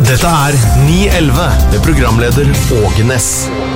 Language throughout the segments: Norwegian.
Dette 911 med programleder Åge Ness.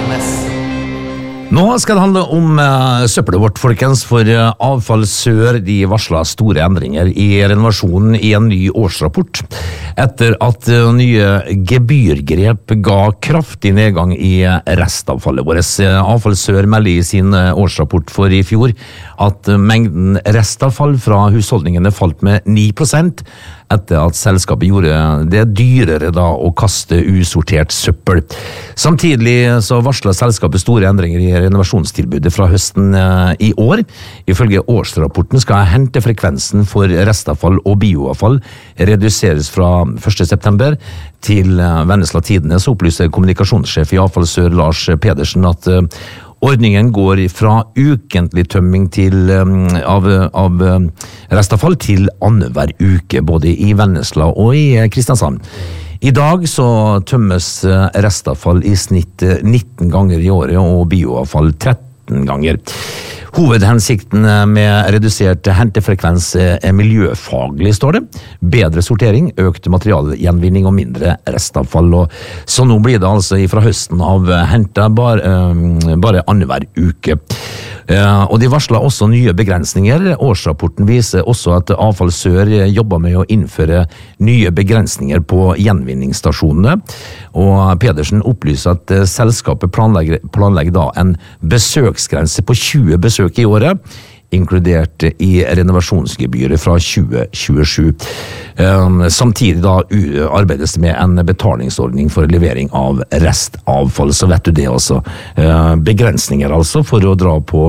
Nå skal det handle om søppelet vårt, folkens, for Avfall Sør de varslet store endringer i renovasjonen i en ny årsrapport. Etter at nye gebyrgrep ga kraftig nedgang i restavfallet vårt. Avfall Sør melder i sin årsrapport for i fjor at mengden restavfall fra husholdningene falt med 9%, etter at selskapet gjorde det dyrere da å kaste usortert søppel. Samtidig så varslet selskapet store endringer i renovasjonstilbudet fra høsten i år. Ifølge årsrapporten skal hentefrekvensen for restavfall og bioavfall reduseres fra 1. september. Til Vennesla Tidende så opplyser kommunikasjonssjef i Avfall Sør Lars Pedersen at ordningen går fra ukentlig tømming av restavfall til annenhver uke, både i Vennesla og i Kristiansand. I dag så tømmes restavfall i snitt 19 ganger i året, og bioavfall 13 ganger. Hovedhensikten med redusert hentefrekvens miljøfaglig, står det. Bedre sortering, økt materialgjenvinning og mindre restavfall. Så nå blir det altså fra høsten av hentet bare annenhver uke. Og de varslet også nye begrensninger. Årsrapporten viser også at Avfall Sør jobber med å innføre nye begrensninger på gjenvinningsstasjonene. Og Pedersen opplyser at selskapet planlegger da en besøksgrense på 20 besøk i året, inkludert i renovasjonsgebyret fra 2027. Samtidig da arbeides det med en betalingsordning for levering av restavfall, så vet du det også. Begrensninger altså for å dra på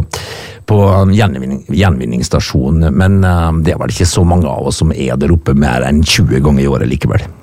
gjenvinningsstasjon, men det er vel ikke så mange av oss som er der oppe mer enn 20 ganger i året likevel.